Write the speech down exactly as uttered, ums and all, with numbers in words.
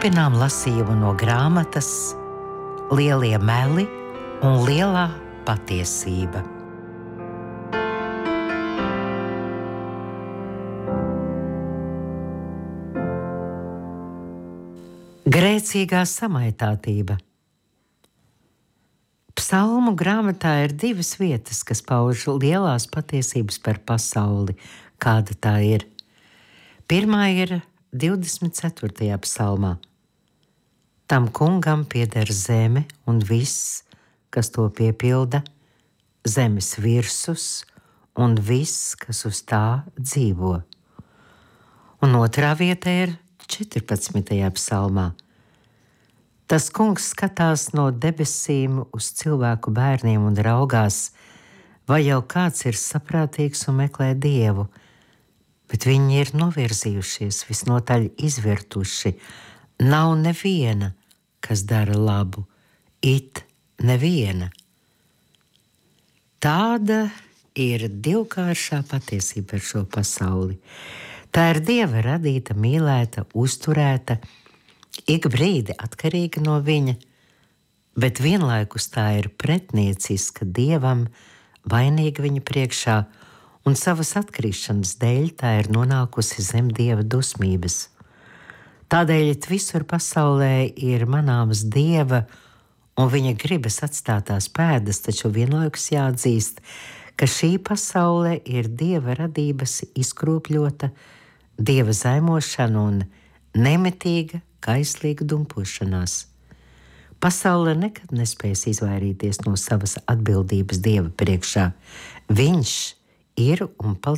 Turpinām lasījumu no grāmatas Lielie meli un lielā patiesība. Grēcīgā samaitātība. Psalmu grāmatā ir divas vietas, kas pauž lielās patiesības par pasauli, kāda tā ir. Pirmā ir divdesmit ceturtajā psalmā. Tam kungam pieder zeme un viss, kas to piepilda, zemes virsus un viss, kas uz tā dzīvo. Un otrā vieta ir četrpadsmitajā psalmā. Tas kungs skatās no debesīm uz cilvēku bērniem un raugās, vai jau kāds ir saprātīgs un meklē Dievu, bet viņi ir novirzījušies, visnotaļ izvirtuši. Nav neviena, kas dara labu, it neviena. Tāda ir divkāršā patiesība par šo pasauli. Tā ir Dieva radīta, mīlēta, uzturēta, ik brīdi atkarīga no viņa, bet vienlaikus tā ir pretnieciska Dievam, vainīga viņa priekšā, un savas atkrišanas dēļ tā ir nonākusi zem Dieva dusmības. Tādēļ visur pasaulē ir manāmas Dieva un viņa gribas atstātās pēdas, taču vienlaikus jāatzīst, ka šī pasaule ir Dieva radības izkropļota, Dieva zaimošana un nemitīga, kaislīga dumpošanās. Pasaule nekad nespēs izvairīties no savas atbildības Dieva priekšā. Viņš ir un paliek